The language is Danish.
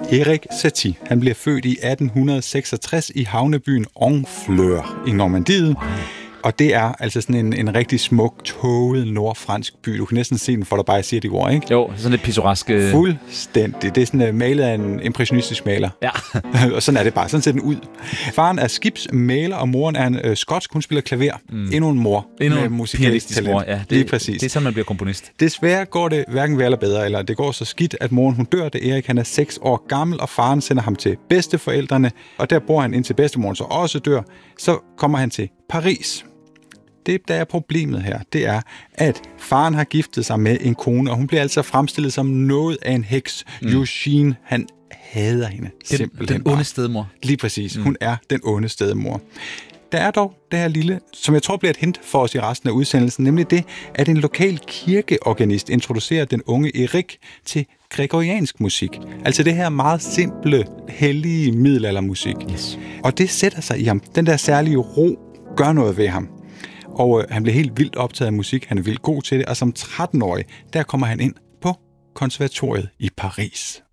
Erik Satie, han bliver født i 1866 i havnebyen Honfleur i Normandiet. Og det er altså sådan en rigtig smuk, tåget nordfransk by. Du kan næsten se den for dig bare, jeg siger de ord, ikke? Jo, sådan lidt pittoreske. Fuldstændig. Det er sådan malet af en impressionistisk maler. Ja. Og sådan er det bare. Sådan ser den ud. Faren er skibsmaler, og moren er en skotsk. Hun spiller klaver. Endnu en mor. Endnu en pianistisk mor, ja. Lige præcis. Det er sådan, man bliver komponist. Desværre går det hverken værre eller bedre, eller det går så skidt, at moren hun dør, da Erik han er 6 år gammel, og faren sender ham til bedsteforældrene, og der bor han indtil bedstemoren så også dør. Så kommer han til Paris. Det, der er problemet her, det er, at faren har giftet sig med en kone, og hun bliver altså fremstillet som noget af en heks. Eugene, han hader hende simpelthen. Den onde stedmor. Lige præcis. Hun er den onde stedmor. Der er dog det her lille, som jeg tror bliver et hint for os i resten af udsendelsen, nemlig det, at en lokal kirkeorganist introducerer den unge Erik til gregoriansk musik. Altså det her meget simple, hellige middelaldermusik. Yes. Og det sætter sig i ham. Den der særlige ro gør noget ved ham. Og han blev helt vildt optaget af musik. Han er vildt god til det. Og som 13-årig, der kommer han ind på konservatoriet i Paris.